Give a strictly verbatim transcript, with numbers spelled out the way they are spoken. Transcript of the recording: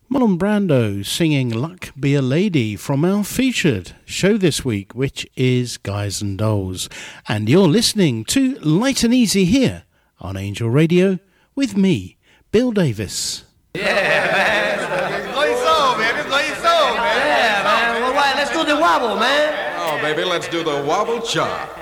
Marlon Brando singing Luck Be a Lady from our featured show this week, which is Guys and Dolls. And you're listening to Light and Easy here on Angel Radio with me, Bill Davis. Yeah, man. Blow your soul, baby. Blow your soul, man. Yeah, man. All right, let's do the wobble, man. Oh, baby, let's do the wobble chop.